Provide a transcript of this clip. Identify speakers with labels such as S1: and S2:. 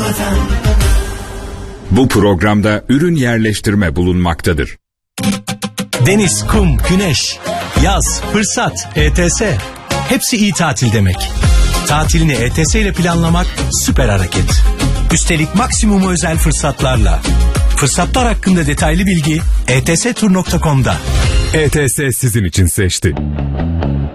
S1: Vatan.
S2: Bu programda ürün yerleştirme bulunmaktadır.
S3: Deniz, kum, güneş, yaz, fırsat, ETS. Hepsi iyi tatil demek. Tatilini ETS ile planlamak süper hareket. Üstelik maksimum özel fırsatlarla. Fırsatlar hakkında detaylı bilgi etstur.com'da.
S4: ETS sizin için seçti.